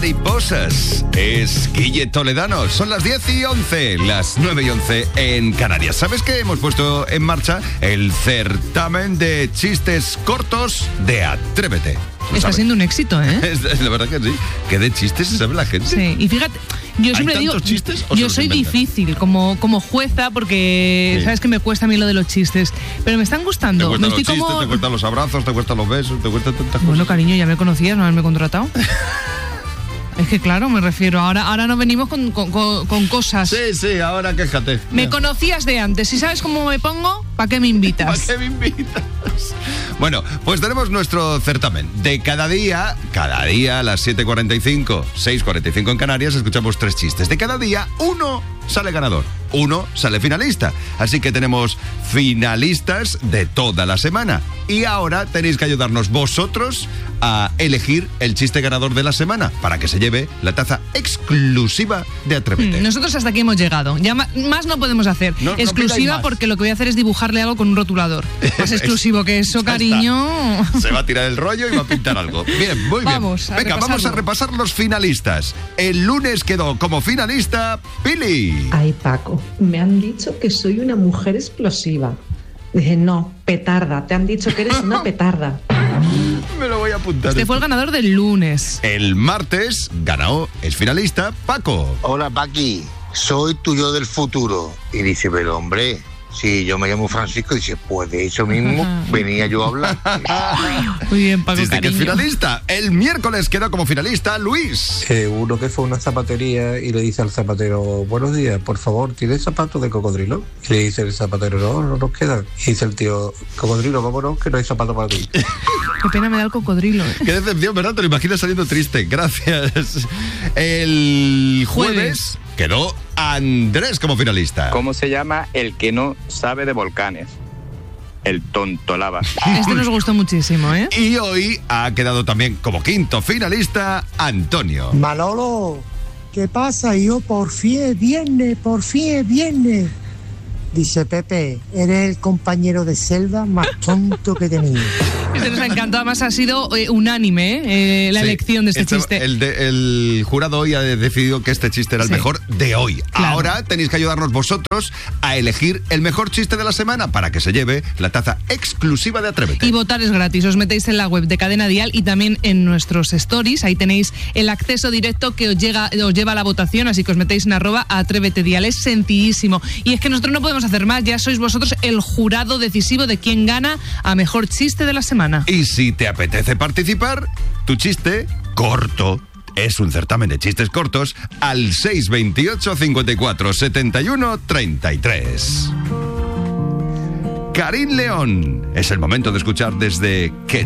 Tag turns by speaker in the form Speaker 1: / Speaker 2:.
Speaker 1: Mariposas. Es Guille Toledano. Son las 10:11, las 9:11 en Canarias. ¿Sabes que hemos puesto en marcha el certamen de chistes cortos de Atrévete?
Speaker 2: Está siendo un éxito, ¿eh?
Speaker 1: La verdad que sí. Que de chistes se sabe la gente.
Speaker 2: Sí, y fíjate, yo siempre digo,
Speaker 1: chistes,
Speaker 2: yo soy difícil como jueza porque
Speaker 1: sí.
Speaker 2: Sabes que me cuesta a mí lo de los chistes, pero me están gustando.
Speaker 1: Te cuestan
Speaker 2: me
Speaker 1: los
Speaker 2: estoy
Speaker 1: chistes,
Speaker 2: como...
Speaker 1: te cuestan los abrazos, te cuestan los besos, te cuestan tantas cosas.
Speaker 2: Bueno, cariño, ya me conocías, no haberme contratado. Es que claro, me refiero, ahora no venimos con cosas.
Speaker 1: Sí, ahora quéjate.
Speaker 2: Me conocías de antes, si sabes cómo me pongo, ¿para qué me invitas?
Speaker 1: ¿Para qué me invitas? Bueno, pues tenemos nuestro certamen. De cada día a las 7:45, 6:45 en Canarias, escuchamos 3 chistes. De cada día, uno sale ganador, uno sale finalista. Así que tenemos finalistas de toda la semana. Y ahora tenéis que ayudarnos vosotros a elegir el chiste ganador de la semana para que se lleve la taza exclusiva de Atrévete.
Speaker 2: Nosotros hasta aquí hemos llegado. Ya más no podemos hacer.
Speaker 1: No
Speaker 2: exclusiva
Speaker 1: más.
Speaker 2: Porque lo que voy a hacer es dibujarle algo con un rotulador. Más exclusivo que eso, cariño.
Speaker 1: Se va a tirar el rollo y va a pintar algo. Bien, muy bien. Venga, vamos a repasar los finalistas. El lunes quedó como finalista Pili.
Speaker 3: Ay, Paco, me han dicho que soy una mujer explosiva. Dije, no, petarda. Te han dicho que eres una petarda.
Speaker 1: Me lo voy a apuntar.
Speaker 2: Este fue el ganador del lunes.
Speaker 1: El martes ganó, es finalista, Paco.
Speaker 4: Hola, Paqui, soy tu yo del futuro. Y dice, pero hombre, si yo me llamo Francisco, dice, pues de eso mismo venía yo a hablar.
Speaker 2: Muy bien, Paco,
Speaker 1: Dice que es
Speaker 2: cariño.
Speaker 1: finalista. El miércoles quedó como finalista Luis.
Speaker 5: Uno que fue a una zapatería y le dice al zapatero, buenos días, por favor, ¿tienes zapatos de cocodrilo? Y le dice el zapatero, no nos quedan. Y dice el tío, cocodrilo, vámonos, que no hay zapatos para ti.
Speaker 2: Qué pena me da el cocodrilo.
Speaker 1: Qué decepción, ¿verdad? Te lo imaginas saliendo triste. Gracias. El jueves quedó Andrés como finalista.
Speaker 6: ¿Cómo se llama el que no sabe de volcanes? El tontolaba.
Speaker 2: Este nos gustó muchísimo, ¿eh?
Speaker 1: Y hoy ha quedado también como quinto finalista Antonio.
Speaker 7: Manolo, ¿qué pasa, hijo? Por fin es viernes. Dice Pepe, eres el compañero de selva más tonto que he tenido.
Speaker 2: Este nos ha encantado, además ha sido unánime la elección de este chiste.
Speaker 1: El jurado hoy ha decidido que este chiste era el mejor de hoy.
Speaker 2: Claro.
Speaker 1: Ahora tenéis que ayudarnos vosotros a elegir el mejor chiste de la semana para que se lleve la taza exclusiva de Atrévete.
Speaker 2: Y votar es gratis, os metéis en la web de Cadena Dial y también en nuestros stories, ahí tenéis el acceso directo que os lleva a la votación, así que os metéis en @AtréveteDial, es sencillísimo. Y es que nosotros no podemos hacer más, ya sois vosotros el jurado decisivo de quién gana a mejor chiste de la semana.
Speaker 1: Y si te apetece participar, tu chiste corto. Es un certamen de chistes cortos al 628 54 71 33. Karim León. Es el momento de escuchar desde Que